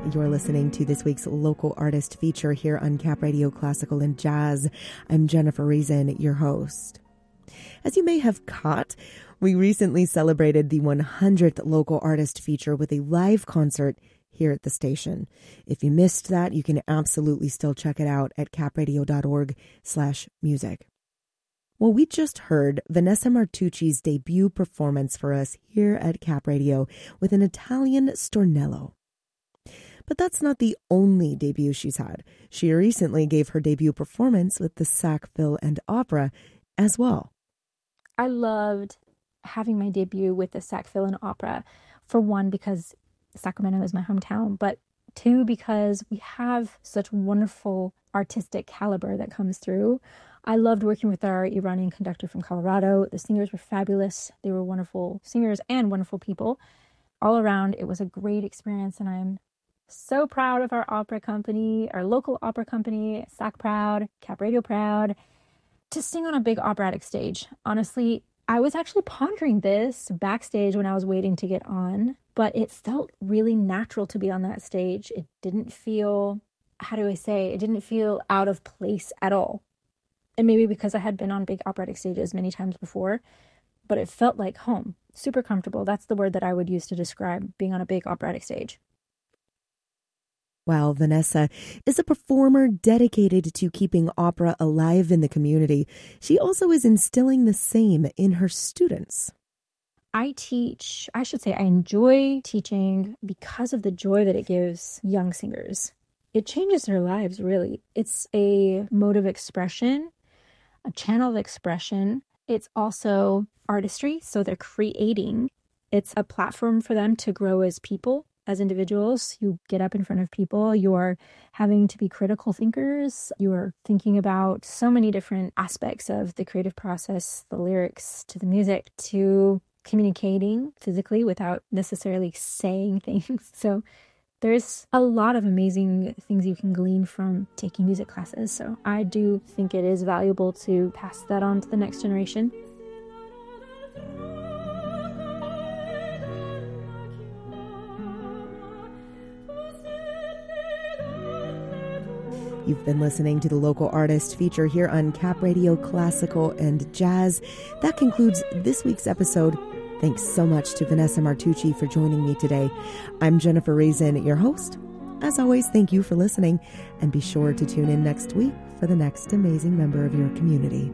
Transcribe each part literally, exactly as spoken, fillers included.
You're listening to this week's local artist feature here on Cap Radio Classical and Jazz. I'm Jennifer Reason, your host. As you may have caught, we recently celebrated the one hundredth local artist feature with a live concert here at the station. If you missed that, you can absolutely still check it out at capradio.org slash music. Well, we just heard Vanessa Martucci's debut performance for us here at Cap Radio with an Italian stornello. But that's not the only debut she's had. She recently gave her debut performance with the Sackville and Opera as well. I loved having my debut with the Sackville and Opera, for one, because Sacramento is my hometown, but two, because we have such wonderful artistic caliber that comes through. I loved working with our Iranian conductor from Colorado. The singers were fabulous. They were wonderful singers and wonderful people. All around, it was a great experience, and I'm so proud of our opera company, our local opera company, Sac Proud, Cap Radio Proud, to sing on a big operatic stage. Honestly, I was actually pondering this backstage when I was waiting to get on, but it felt really natural to be on that stage. It didn't feel, how do I say, it didn't feel out of place at all. And maybe because I had been on big operatic stages many times before, but it felt like home. Super comfortable. That's the word that I would use to describe being on a big operatic stage. While Vanessa is a performer dedicated to keeping opera alive in the community, she also is instilling the same in her students. I teach, I should say I enjoy teaching because of the joy that it gives young singers. It changes their lives, really. It's a mode of expression, a channel of expression. It's also artistry, so they're creating. It's a platform for them to grow as people. As individuals, you get up in front of people, you're having to be critical thinkers, you're thinking about so many different aspects of the creative process, the lyrics to the music, to communicating physically without necessarily saying things. So there's a lot of amazing things you can glean from taking music classes. So I do think it is valuable to pass that on to the next generation. You've been listening to the local artist feature here on Cap Radio Classical and Jazz. That concludes this week's episode. Thanks so much to Vanessa Martucci for joining me today. I'm Jennifer Reason, your host. As always, thank you for listening, and be sure to tune in next week for the next amazing member of your community.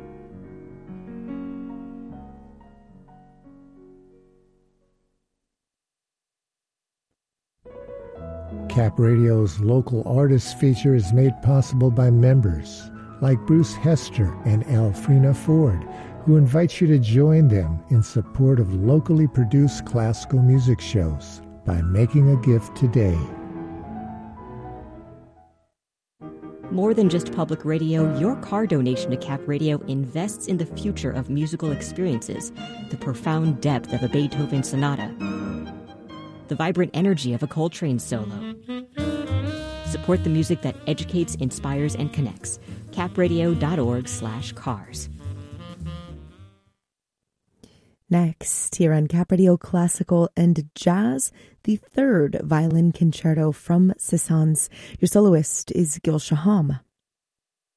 Cap Radio's local artists feature is made possible by members like Bruce Hester and Alfrena Ford, who invite you to join them in support of locally produced classical music shows by making a gift today. More than just public radio, your car donation to Cap Radio invests in the future of musical experiences, the profound depth of a Beethoven sonata, the vibrant energy of a Coltrane solo. Support the music that educates, inspires, and connects. capradio.org slash cars. Next, here on Cap Radio Classical and Jazz, the third violin concerto from Cézanne. Your soloist is Gil Shaham.